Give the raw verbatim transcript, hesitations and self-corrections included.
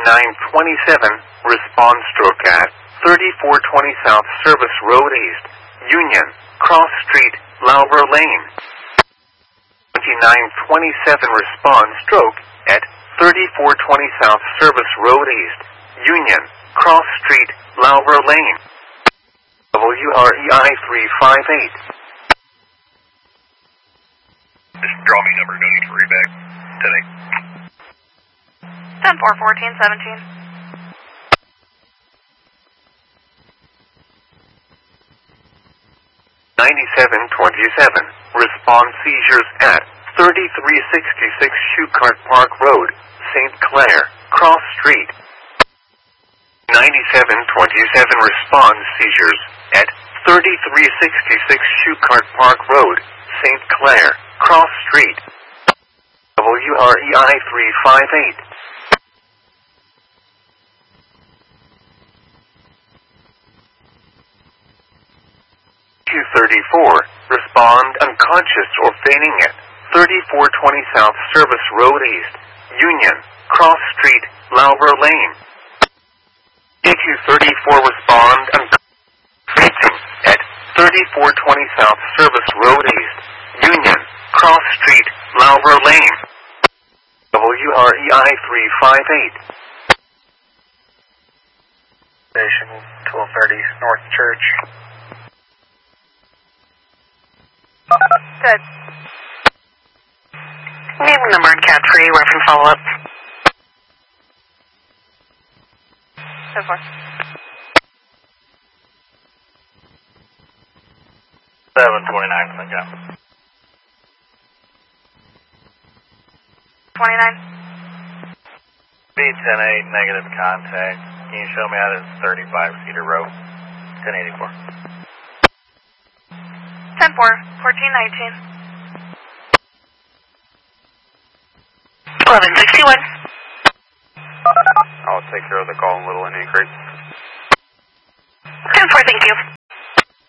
twenty-nine twenty-seven, respond stroke at thirty-four twenty South Service Road East, Union, Cross Street, Lowborough Lane. twenty-nine twenty-seven, respond stroke at thirty-four twenty South Service Road East, Union, Cross Street, Lowborough Lane. W R E I three five eight. Just draw me number ninety-three back today. ten four fourteen seventeen. ninety-seven twenty-seven. Respond seizures at thirty-three sixty-six Shoecart Park Road, Saint Clair, Cross Street. ninety-seven twenty-seven. Respond seizures at thirty-three sixty-six Shoecart Park Road, Saint Clair, Cross Street. W R E I three five eight. two thirty-four, respond unconscious or fainting at thirty-four twenty South Service Road East, Union, Cross Street, Lowborough Lane. E two thirty-four, respond unconscious fainting at thirty-four twenty South Service Road East, Union, Cross Street, Lowborough Lane. W R E I three five eight. Station twelve thirty North Church. Good. Name number and cat free, reference follow-up. ten four. seven twenty-nine, I got. twenty-nine. B ten eight, negative contact. Can you show me out at thirty-five Cedar Road, ten eighty-four? ten four fourteen nineteen. eleven sixty-one. I'll take care of the call in Little Indian Creek. ten four, thank you.